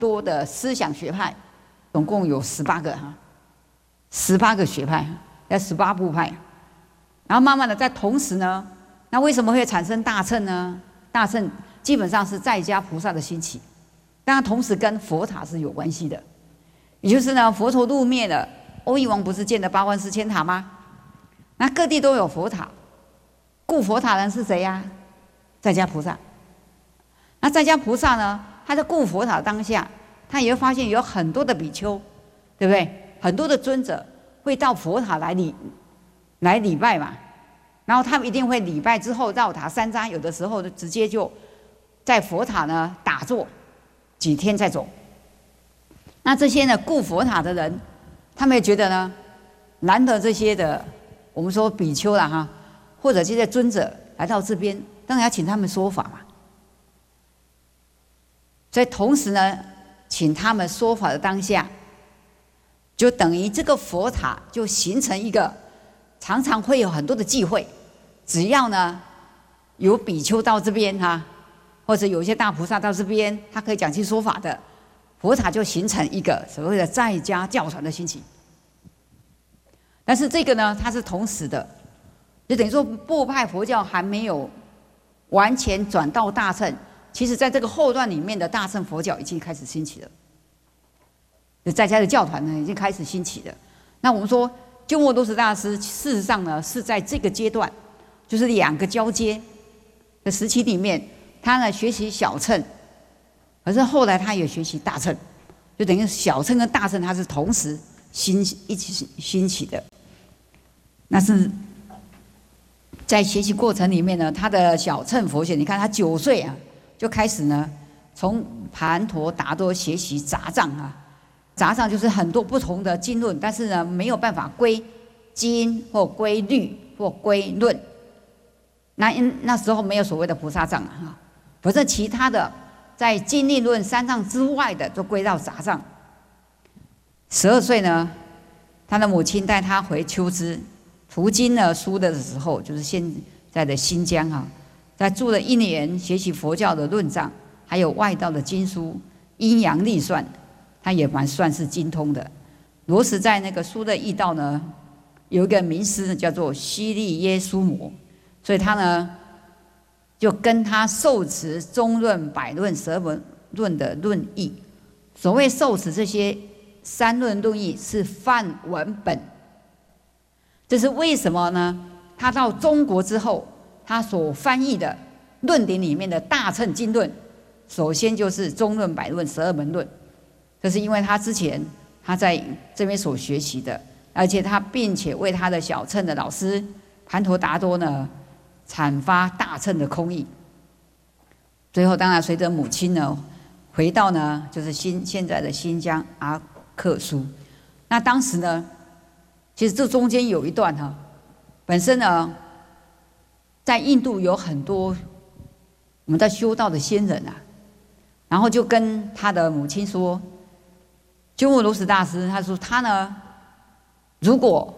多的思想学派，总共有18个18个学派，要18部派。然后慢慢的在同时呢，那为什么会产生大乘呢？大乘基本上是在家菩萨的兴起，当然同时跟佛塔是有关系的。也就是呢，佛陀入灭了，欧益王不是建了8万4千塔吗？那各地都有佛塔，顾佛塔人是谁呀？在家菩萨。那在家菩萨呢，他在顾佛塔当下，他也会发现有很多的比丘，对不对？很多的尊者会到佛塔来礼拜嘛。然后他们一定会礼拜之后绕塔3匝，有的时候直接就在佛塔呢打坐几天再走。那这些呢顾佛塔的人，他们也觉得呢，难得这些的我们说比丘啦哈，或者这些尊者来到这边，当然要请他们说法嘛。所以同时呢，请他们说法的当下，就等于这个佛塔就形成一个常常会有很多的忌讳，只要呢有比丘到这边哈，或者有一些大菩萨到这边，他可以讲经说法的，佛塔就形成一个所谓的在家教传的兴起。但是这个呢，它是同时的，就等于说部派佛教还没有完全转到大乘，其实在这个后段里面的大乘佛教已经开始兴起了，就在家的教团呢已经开始兴起了。那我们说鸠摩罗什大师事实上呢是在这个阶段，就是2个交接的时期里面，他呢学习小乘，可是后来他也学习大乘，就等于小乘跟大乘它是同时一起兴起的。那是在学习过程里面呢，他的小乘佛学，你看他9岁啊就开始呢从盘陀达多学习杂藏啊。杂藏就是很多不同的经论，但是呢没有办法归经或归律或归论。那时候没有所谓的菩萨藏啊，不是其他的在经律论3藏之外的就归到杂藏。12岁呢，他的母亲带他回秋支，途经了苏的时候，就是现在的新疆啊，在住了1年，学习佛教的论藏，还有外道的经书、阴阳历算。他也蛮算是精通的。罗什在那个苏的驿道呢，有一个名师叫做须利耶苏摩，所以他呢就跟他受持中论、百论、十二论的论义。所谓受持这些3论论义是梵文本，这是为什么呢？他到中国之后，他所翻译的论点里面的大乘经论，首先就是中论、百论、十二门论。这是因为他之前他在这边所学习的，而且他并且为他的小乘的老师盘陀达多呢阐发大乘的空义。最后当然随着母亲呢回到呢就是现在的新疆阿克苏。那当时呢，其实这中间有一段哈，本身呢在印度有很多我们在修道的仙人啊，然后就跟他的母亲说。鸠摩罗什大师他说他呢，如果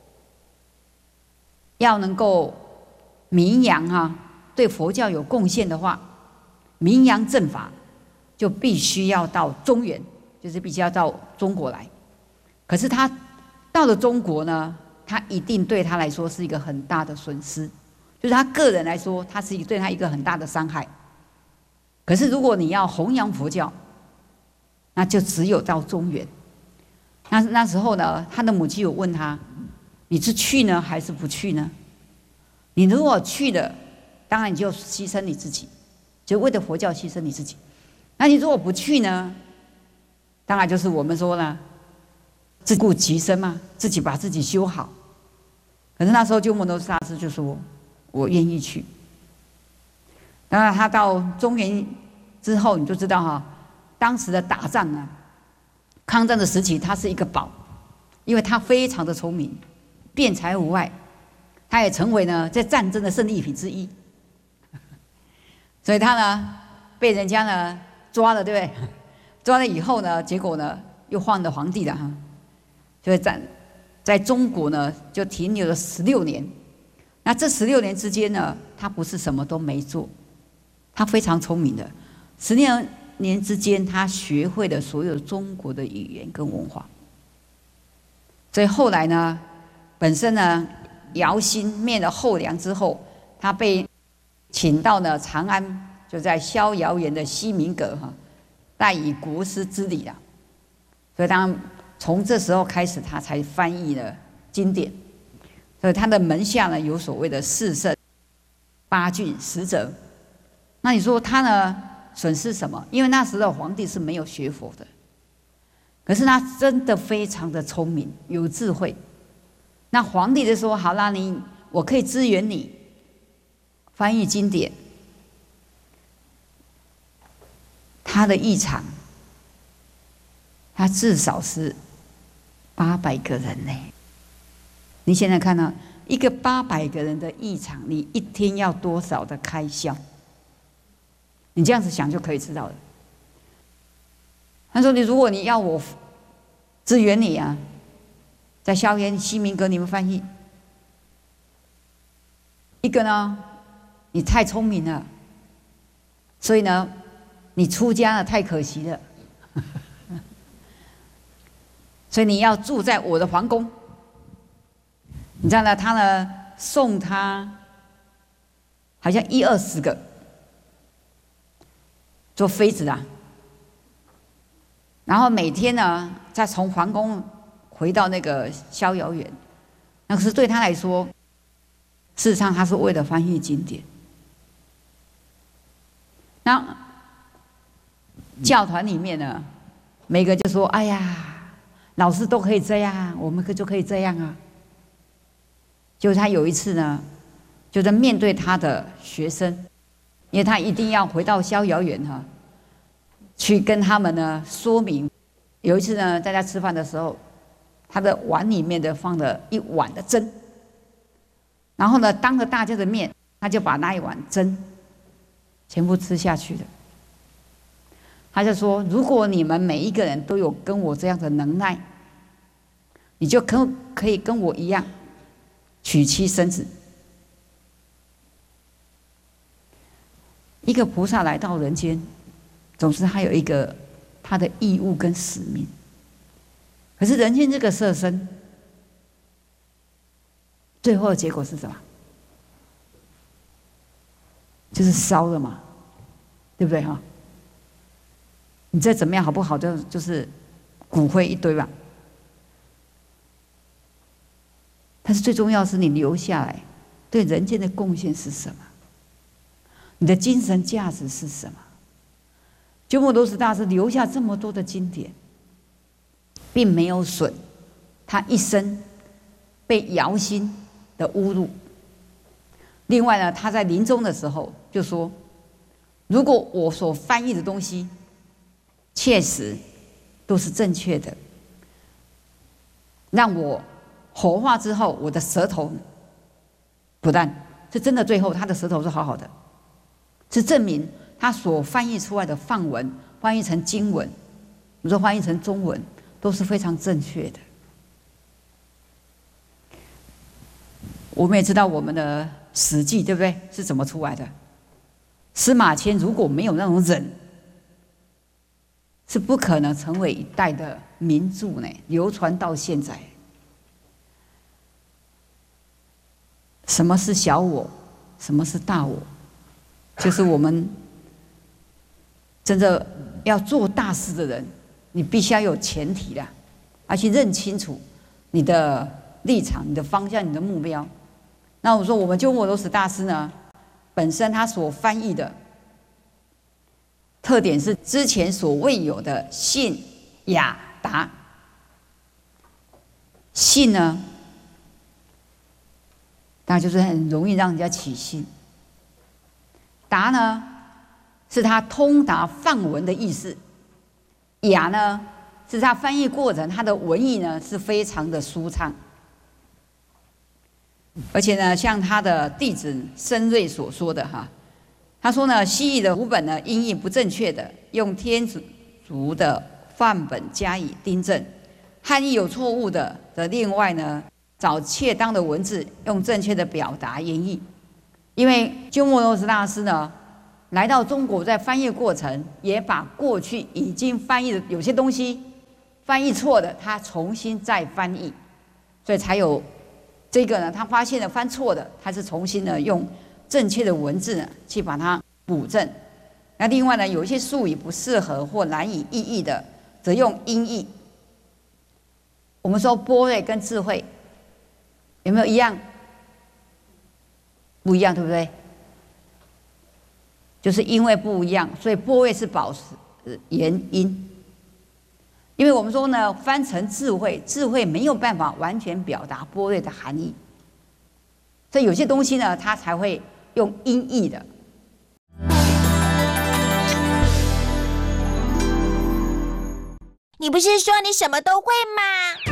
要能够名扬对佛教有贡献的话，名扬正法就必须要到中原，就是必须要到中国来。可是他到了中国呢，他一定对他来说是一个很大的损失，就是他个人来说，他是对他一个很大的伤害。可是如果你要弘扬佛教，那就只有到中原。那时候呢，他的母亲有问他：“你是去呢，还是不去呢？你如果去了，当然你就牺牲你自己，就为了佛教牺牲你自己。那你如果不去呢，当然就是我们说呢，自顾其身嘛，自己把自己修好。可是那时候鸠摩罗什大师就说：我愿意去。当然，他到中原之后，你就知道哈。”当时的打仗啊，抗战的时期，他是一个宝，因为他非常的聪明，辩才无碍，他也成为呢在战争的胜利品之一。所以他呢被人家呢抓了，对不对？抓了以后呢，结果呢又换了皇帝了哈，所以在中国呢就停留了16年。那这16年之间呢，他不是什么都没做，他非常聪明的。16 年之间，他学会了所有中国的语言跟文化。所以后来呢，本身呢，姚兴灭了后梁之后，他被请到了长安，就在逍遥园的西明阁代以国师之礼了。所以从这时候开始，他才翻译了经典。所以他的门下呢，有所谓的四圣、八俊、十哲。那你说他呢损失什么？因为那时的皇帝是没有学佛的，可是他真的非常的聪明，有智慧。那皇帝就说：“好啦，我可以支援你翻译经典。”他的译场，他至少是800个人呢。你现在看到一个800个人的译场，你一天要多少的开销？你这样子想就可以知道了。他说：“如果你要我支援你啊，在逍遥园西明阁你们翻译，一个呢，你太聪明了，所以呢，你出家了太可惜了，所以你要住在我的皇宫。你知道呢，他呢送他好像20-20个。”做妃子啊，然后每天呢，再从皇宫回到那个逍遥园，那可是对他来说，事实上他是为了翻译经典。那教团里面呢，每个就说：“哎呀，老师都可以这样，我们就可以这样啊。”就是他有一次呢，就在面对他的学生。因为他一定要回到逍遥园去跟他们呢说明。有一次呢，大家吃饭的时候，他的碗里面的放了1碗的针，然后呢，当着大家的面，他就把那1碗针全部吃下去了。他就说：“如果你们每一个人都有跟我这样的能耐，你就可以跟我一样娶妻生子。”一个菩萨来到人间，总是他有一个他的义务跟使命。可是人间这个色身，最后的结果是什么？就是烧了嘛，对不对哈？你再怎么样好不好，就是骨灰一堆吧。但是最重要的是你留下来对人间的贡献是什么？你的精神价值是什么？鸠摩罗什大师留下这么多的经典，并没有损他一生被姚兴的侮辱。另外呢，他在临终的时候就说：“如果我所翻译的东西确实都是正确的，让我火化之后，我的舌头不但是真的，最后他的舌头是好好的。”是证明他所翻译出来的梵文，翻译成经文，你说翻译成中文，都是非常正确的。我们也知道我们的《史记》，对不对？是怎么出来的？司马迁如果没有那种忍，是不可能成为一代的名著呢，流传到现在。什么是小我？什么是大我？就是我们真的要做大事的人，你必须要有前提的，而且认清楚你的立场、你的方向、你的目标。那我说，我们鸠摩罗什大师呢，本身他所翻译的特点是之前所未有的信、雅、达。信呢，当然就是很容易让人家起信。达呢，是他通达梵文的意思；雅呢，是他翻译过程，他的文意呢是非常的舒畅。而且呢，像他的弟子深瑞所说的他说呢，西域的读本呢音译不正确的，用天竺的范本加以订正；汉译有错误的另外呢找恰当的文字，用正确的表达言译。因为鸠摩罗什大师呢， 来到中国，在翻译过程也把过去已经翻译的有些东西翻译错的，他重新再翻译，所以才有这个呢。他发现了翻错的，他是重新的用正确的文字呢去把它补正。那另外呢，有一些术语不适合或难以意译的，则用音译。我们说般若跟智慧有没有一样？不一样，对不对？就是因为不一样，所以般若是保持原因。因为我们说呢，翻成智慧，智慧没有办法完全表达般若的含义，所以有些东西呢，它才会用音译的。 你不是说你什么都会吗？